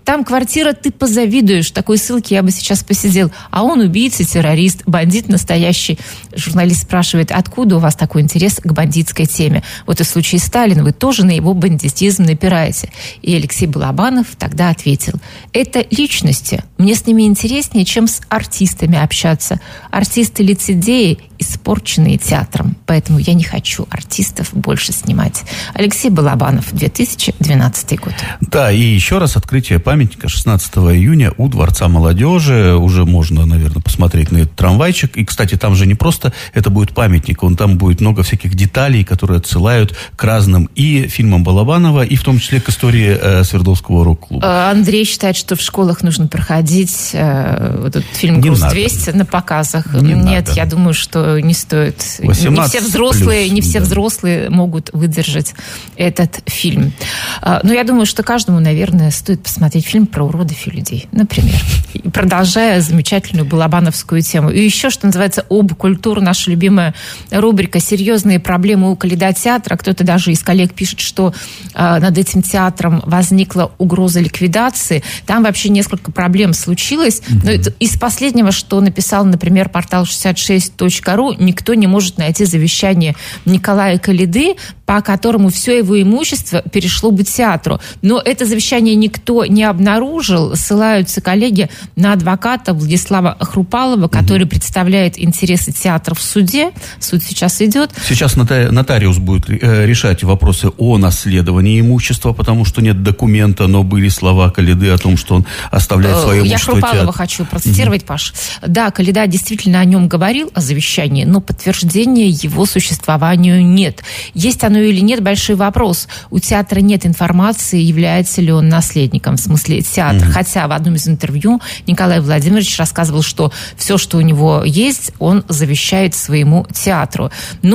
Там квартира, ты позавидуешь. Такой ссылки я бы сейчас посидел. А он убийца, террорист, бандит настоящий. Журналист спрашивает, откуда у вас такой интерес к бандитской теме? Вот и в случае Сталина вы тоже на его бандитизм напираете. И Алексей Балабанов тогда ответил, это личности. Мне с ними интереснее, чем с артистами общаться. Артисты лицедеи, испорченные театром. Поэтому я не хочу артистов больше снимать. Алексей Балабанов, две тысячи двенадцатый год. Да, и еще раз открытие памятника шестнадцатого июня у Дворца молодежи. Уже можно, наверное, посмотреть на этот трамвайчик. И, кстати, там же не просто это будет памятник, он там будет много всяких деталей, которые отсылают к разным и фильмам Балабанова, и в том числе к истории э, Свердловского рок-клуба. Андрей считает, что в школах нужно проходить э, этот фильм «Груз двести» на показах. Не Нет, надо. Я думаю, что не стоит. Не все взрослые, плюс, не все да. взрослые могут выдержать этот фильм. Но я думаю, что каждому, наверное, стоит посмотреть фильм про уродов и людей, например. И продолжая замечательную балабановскую тему. И еще, что называется, об культуру, наша любимая рубрика «Серьезные проблемы у калейдотеатра». Кто-то даже из коллег пишет, что э, над этим театром возникла угроза ликвидации. Там вообще несколько проблем случилось. Mm-hmm. Но это из последнего, что написал, например, портал шестьдесят шесть точка ру, никто не может найти завещание Николая Коляды, по которому все его имущество перешло бы театру. Но это завещание никто не обнаружил. Ссылаются коллеги на адвоката Владислава Хрупалова, который угу. представляет интересы театра в суде. Суд сейчас идет. Сейчас нотариус будет решать вопросы о наследовании имущества, потому что нет документа, но были слова Коляды о том, что он оставляет свое имущество театру. Я Хрупалова хочу процитировать, угу. Паш. Да, Коляда действительно о нем говорил, о завещании, но подтверждения его существованию нет. Есть оно или нет, большой вопрос. У театра нет информации, является ли он наследником, в смысле театра. Mm-hmm. Хотя в одном из интервью Николай Владимирович рассказывал, что все, что у него есть, он завещает своему театру.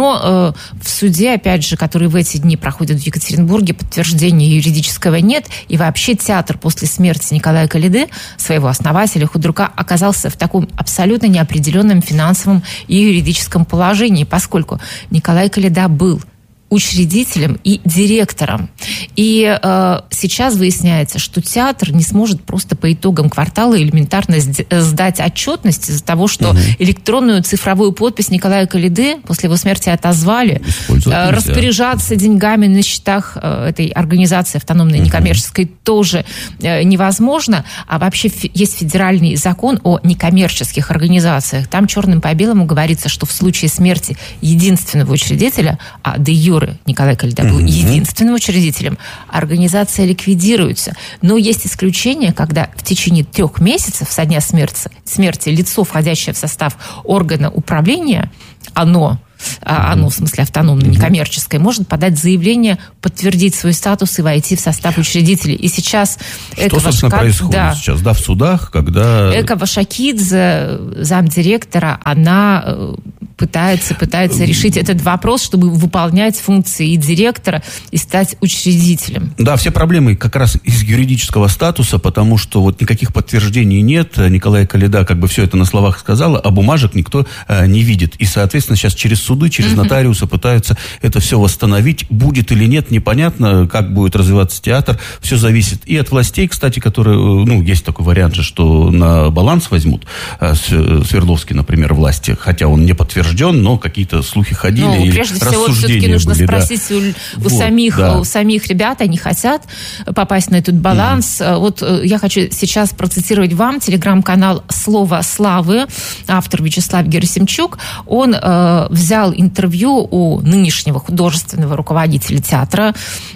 Но э, в суде, опять же, который в эти дни проходит в Екатеринбурге, подтверждения юридического нет. И вообще театр после смерти Николая Коляды, своего основателя, худрука, оказался в таком абсолютно неопределенном финансовом и юридическом положении, поскольку Николай Коляда был учредителем и директором. И э, сейчас выясняется, что театр не сможет просто по итогам квартала элементарно сдать отчетность из-за того, что угу. электронную цифровую подпись Николая Коляды после его смерти отозвали. Э, распоряжаться деньгами на счетах э, этой организации автономной, угу. некоммерческой тоже э, невозможно. А вообще фи- есть федеральный закон о некоммерческих организациях. Там черным по белому говорится, что в случае смерти единственного учредителя, а де юре Николай Коляда был mm-hmm. единственным учредителем, организация ликвидируется. Но есть исключение, когда в течение трех месяцев со дня смерти, смерти лицо, входящее в состав органа управления, оно, а, оно в смысле автономное, некоммерческое, может подать заявление, подтвердить свой статус и войти в состав учредителей. И сейчас Что, Эко собственно, Вашка... происходит да. сейчас, да, в судах, когда... Эко Вашакидзе, замдиректора, она пытается, пытается решить этот вопрос, чтобы выполнять функции и директора, и стать учредителем. Да, все проблемы как раз из юридического статуса, потому что вот никаких подтверждений нет. Николай Коляда как бы все это на словах сказала, а бумажек никто э, не видит. И, соответственно, сейчас через суды, через mm-hmm. нотариуса пытаются это все восстановить. Будет или нет, непонятно, как будет развиваться театр. Все зависит и от властей, кстати, которые, ну, есть такой вариант же, что на баланс возьмут э, Свердловские, например, власти, хотя он не подтвержден, но какие-то слухи ходили, ну, и прежде всего, все-таки нужно были, спросить да. у, у, вот, самих, да. у самих ребят, они хотят попасть на этот баланс. Mm. Вот я хочу сейчас процитировать вам телеграм-канал «Слово славы», автор Вячеслав Герасимчук. Он э, взял интервью у нынешнего художественного руководителя театра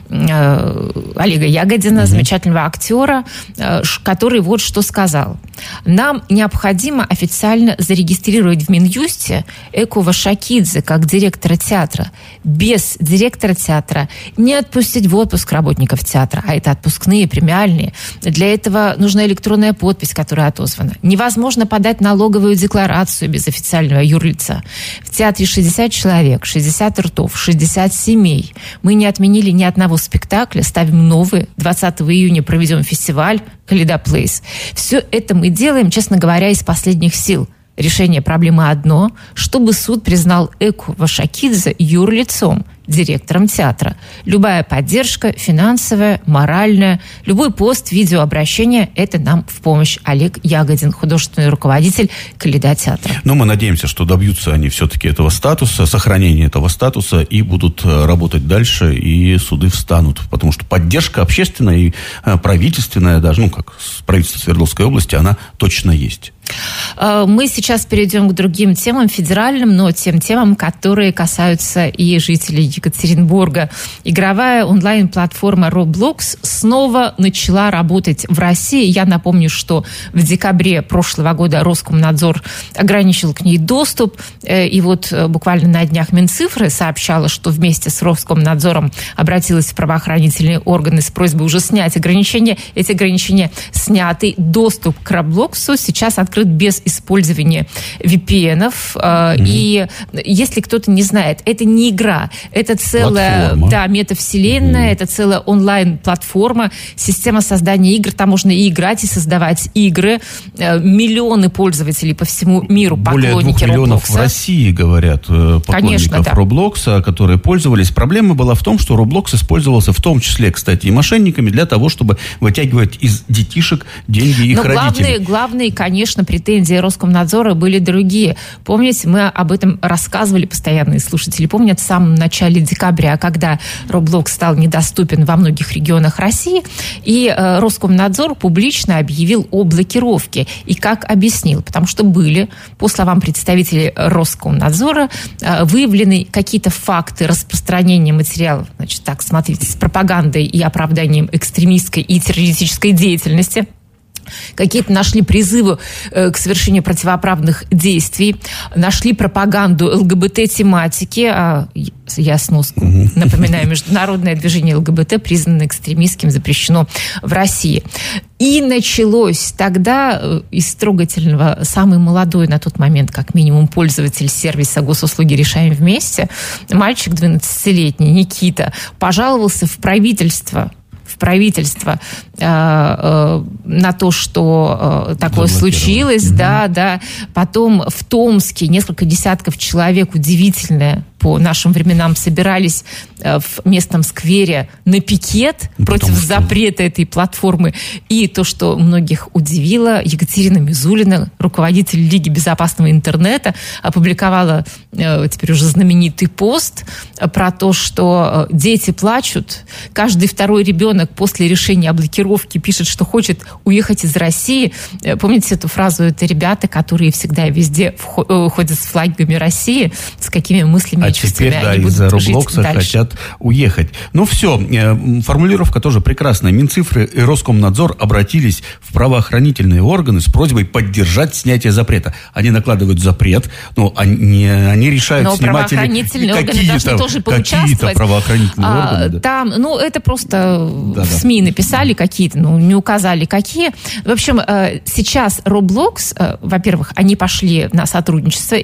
э, Олега Ягодина, mm-hmm. замечательного актера, э, который вот что сказал. «Нам необходимо официально зарегистрировать в Минюсте Эко Вашакидзе как директора театра. Без директора театра не отпустить в отпуск работников театра, а это отпускные, премиальные. Для этого нужна электронная подпись, которая отозвана. Невозможно подать налоговую декларацию без официального юрлица. В театре шестьдесят человек, шестьдесят ртов, шестьдесят семей. Мы не отменили ни одного спектакля, ставим новые. двадцатого июня проведем фестиваль Коляда Плейс. Все это мы делаем, честно говоря, из последних сил. Решение проблемы одно, чтобы суд признал Эко Вашакидзе юрлицом. директором театра. Любая поддержка, финансовая, моральная, любой пост, видеообращение – это нам в помощь. Олег Ягодин, художественный руководитель Коляда театра. Но мы надеемся, что добьются они все-таки этого статуса, сохранения этого статуса и будут работать дальше, и суды встанут. Потому что поддержка общественная и правительственная, даже, ну, как правительство Свердловской области, она точно есть. Мы сейчас перейдем к другим темам, федеральным, но тем темам, которые касаются и жителей Екатеринбурга. Игровая онлайн-платформа Roblox снова начала работать в России. Я напомню, что в декабре прошлого года Роскомнадзор ограничил к ней доступ. И вот буквально на днях Минцифры сообщала, что вместе с Роскомнадзором обратилась в правоохранительные органы с просьбой уже снять ограничения. Эти ограничения сняты. Доступ к Roblox сейчас открыт без использования ви пи эн-ов. Mm-hmm. И если кто-то не знает, это не игра, это целая да, метавселенная, mm-hmm. это целая онлайн-платформа, система создания игр. Там можно и играть, и создавать игры. Миллионы пользователей по всему миру, более поклонники двух миллионов Roblox. в России, говорят, поклонников Конечно, да. Roblox, которые пользовались. Проблема была в том, что Roblox использовался в том числе, кстати, и мошенниками для того, чтобы вытягивать из детишек деньги их Но родителей. Главные, главные, конечно, претензии Роскомнадзора были другие. Помните, мы об этом рассказывали, постоянные слушатели помнят, в самом начале декабря, когда Roblox стал недоступен во многих регионах России, и э, Роскомнадзор публично объявил о блокировке. И как объяснил? Потому что были, по словам представителей Роскомнадзора, э, выявлены какие-то факты распространения материалов, значит, так, смотрите, с пропагандой и оправданием экстремистской и террористической деятельности. Какие-то нашли призывы э, к совершению противоправных действий, нашли пропаганду эл гэ бэ тэ-тематики, а, я сноску напоминаю, международное движение эл гэ бэ тэ признано экстремистским, запрещено в России. И началось тогда э, из трогательного, самый молодой на тот момент, как минимум, пользователь сервиса госуслуги «Решаем вместе», мальчик двенадцатилетний, Никита, пожаловался в правительство, в правительство э, э, на то, что э, такое случилось, mm-hmm. да, да. Потом в Томске несколько десятков человек, удивительное, по нашим временам собирались э, в местном сквере на пикет ну, против что... запрета этой платформы. И то, что многих удивило, Екатерина Мизулина, руководитель Лиги безопасного интернета, опубликовала э, теперь уже знаменитый пост про то, что э, дети плачут, каждый второй ребенок после решения о блокировке пишет, что хочет уехать из России. Э, помните эту фразу? Это ребята, которые всегда везде вхо- ходят с флагами России, с какими мыслями а теперь, да, из-за Роблокса хотят уехать. Ну все, формулировка тоже прекрасная. Минцифры и Роскомнадзор обратились в правоохранительные органы с просьбой поддержать снятие запрета. Они накладывают запрет, но они, они решают но снимать правоохранительные органы должны тоже поучаствовать. Какие-то правоохранительные а, органы. Да. Там, ну, это просто да, в да. СМИ написали какие-то, ну, не указали какие. В общем, сейчас Roblox, во-первых, они пошли на сотрудничество,